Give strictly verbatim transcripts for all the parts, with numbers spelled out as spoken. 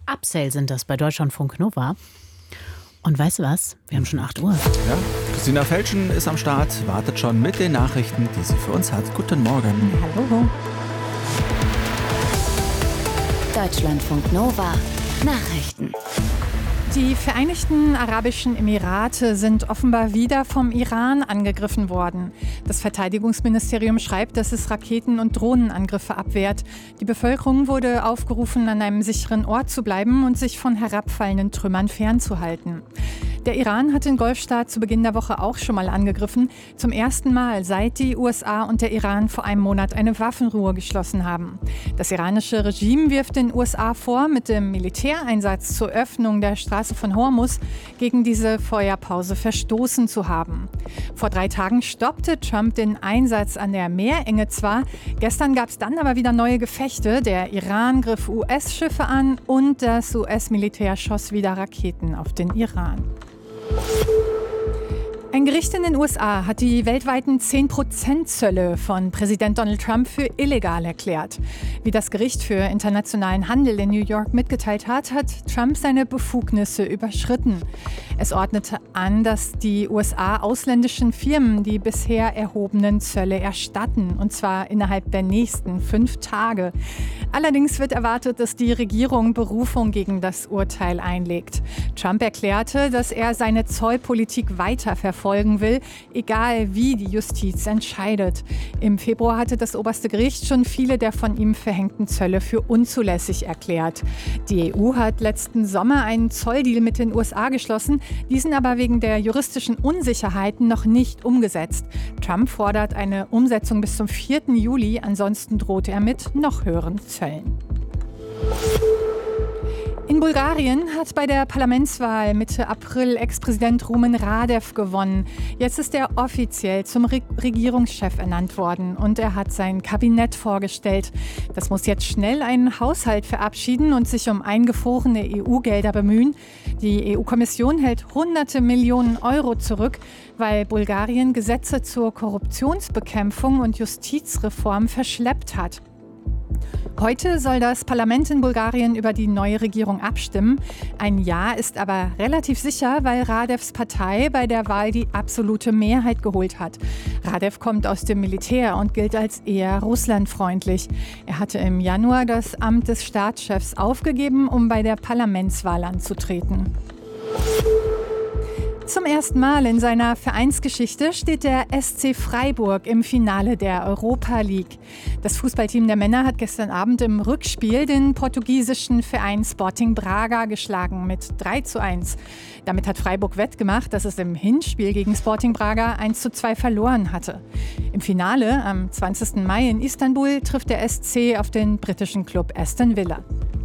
Upsale sind das bei Deutschlandfunk Nova. Und weißt du was? Wir haben schon acht Uhr. Ja, Christina Felschen ist am Start, wartet schon mit den Nachrichten, die sie für uns hat. Guten Morgen. Hallo. Deutschlandfunk Nova Nachrichten. Die Vereinigten Arabischen Emirate sind offenbar wieder vom Iran angegriffen worden. Das Verteidigungsministerium schreibt, dass es Raketen- und Drohnenangriffe abwehrt. Die Bevölkerung wurde aufgerufen, an einem sicheren Ort zu bleiben und sich von herabfallenden Trümmern fernzuhalten. Der Iran hat den Golfstaat zu Beginn der Woche auch schon mal angegriffen. Zum ersten Mal, seit die U S A und der Iran vor einem Monat eine Waffenruhe geschlossen haben. Das iranische Regime wirft den U S A vor, mit dem Militäreinsatz zur Öffnung der Straße von Hormuz gegen diese Feuerpause verstoßen zu haben. Vor drei Tagen stoppte Trump den Einsatz an der Meerenge zwar, gestern gab es dann aber wieder neue Gefechte. Der Iran griff U S-Schiffe an und das U S-Militär schoss wieder Raketen auf den Iran. Ein Gericht in den U S A hat die weltweiten zehn Prozent Zölle von Präsident Donald Trump für illegal erklärt. Wie das Gericht für internationalen Handel in New York mitgeteilt hat, hat Trump seine Befugnisse überschritten. Es ordnete an, dass die U S A ausländischen Firmen die bisher erhobenen Zölle erstatten, und zwar innerhalb der nächsten fünf Tage. Allerdings wird erwartet, dass die Regierung Berufung gegen das Urteil einlegt. Trump erklärte, dass er seine Zollpolitik weiter verfolgen will, egal wie die Justiz entscheidet. Im Februar hatte das oberste Gericht schon viele der von ihm verhängten Zölle für unzulässig erklärt. Die E U hat letzten Sommer einen Zolldeal mit den U S A geschlossen, diesen aber wegen der juristischen Unsicherheiten noch nicht umgesetzt. Trump fordert eine Umsetzung bis zum vierten Juli, ansonsten droht er mit noch höheren Zöllen. In Bulgarien hat bei der Parlamentswahl Mitte April Ex-Präsident Rumen Radev gewonnen. Jetzt ist er offiziell zum Re- Regierungschef ernannt worden und er hat sein Kabinett vorgestellt. Das muss jetzt schnell einen Haushalt verabschieden und sich um eingefrorene E U-Gelder bemühen. Die E U-Kommission hält hunderte Millionen Euro zurück, weil Bulgarien Gesetze zur Korruptionsbekämpfung und Justizreform verschleppt hat. Heute soll das Parlament in Bulgarien über die neue Regierung abstimmen. Ein Ja ist aber relativ sicher, weil Radevs Partei bei der Wahl die absolute Mehrheit geholt hat. Radev kommt aus dem Militär und gilt als eher russlandfreundlich. Er hatte im Januar das Amt des Staatschefs aufgegeben, um bei der Parlamentswahl anzutreten. Zum ersten Mal in seiner Vereinsgeschichte steht der S C Freiburg im Finale der Europa League. Das Fußballteam der Männer hat gestern Abend im Rückspiel den portugiesischen Verein Sporting Braga geschlagen mit drei zu eins. Damit hat Freiburg wettgemacht, dass es im Hinspiel gegen Sporting Braga eins zu zwei verloren hatte. Im Finale am zwanzigsten Mai in Istanbul trifft der S C auf den britischen Club Aston Villa.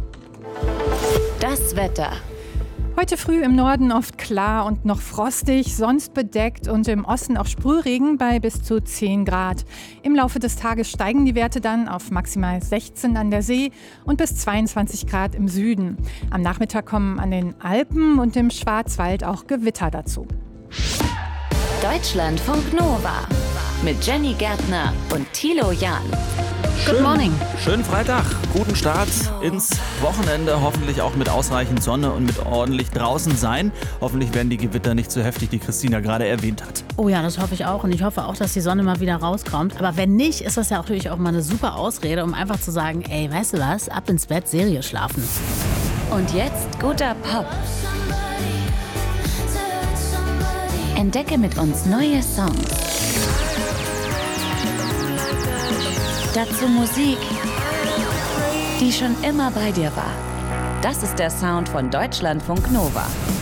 Das Wetter. Heute früh im Norden oft klar und noch frostig, sonst bedeckt und im Osten auch Sprühregen bei bis zu zehn Grad. Im Laufe des Tages steigen die Werte dann auf maximal sechzehn an der See und bis zweiundzwanzig Grad im Süden. Am Nachmittag kommen an den Alpen und im Schwarzwald auch Gewitter dazu. Deutschlandfunk Nova mit Jenny Gärtner und Thilo Jahn. Good morning. Schönen Freitag, guten Start ins Wochenende, hoffentlich auch mit ausreichend Sonne und mit ordentlich draußen sein. Hoffentlich werden die Gewitter nicht so heftig, die Christina gerade erwähnt hat. Oh ja, das hoffe ich auch. Und ich hoffe auch, dass die Sonne mal wieder rauskommt. Aber wenn nicht, ist das ja natürlich auch mal eine super Ausrede, um einfach zu sagen, ey, weißt du was, ab ins Bett, Serie schlafen. Und jetzt guter Pop. Entdecke mit uns neue Songs. Dazu Musik, die schon immer bei dir war. Das ist der Sound von Deutschlandfunk Nova.